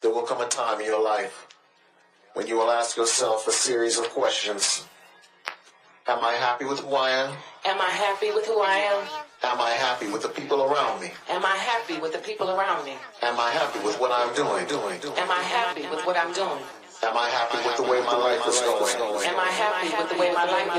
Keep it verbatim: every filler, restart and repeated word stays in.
There will come a time in your life when you will ask yourself a series of questions. Am I happy with who I am? Am I happy with who I am? Am I happy with the people around me? Am I happy with the people around me? Am I happy with what I'm doing, doing, doing? Am I happy with what I'm doing? Am I happy with the way my life is going? Am I happy with the way my life